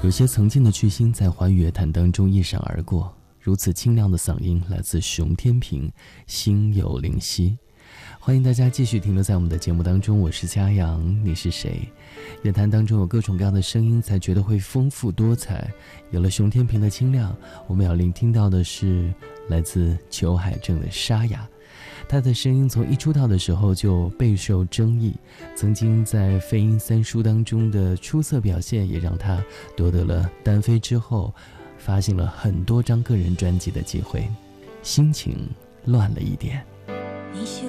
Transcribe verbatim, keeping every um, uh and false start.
有些曾经的巨星在华语乐坛当中一闪而过，如此清亮的嗓音来自熊天平，心有灵犀。欢迎大家继续停留在我们的节目当中，我是嘉阳，你是谁？乐坛当中有各种各样的声音，才觉得会丰富多彩。有了熊天平的清亮，我们要聆听到的是来自裘海正的沙哑。他的声音从一出道的时候就备受争议，曾经在飞鹰三叔当中的出色表现，也让他夺得了单飞之后发行了很多张个人专辑的机会。心情乱了一点。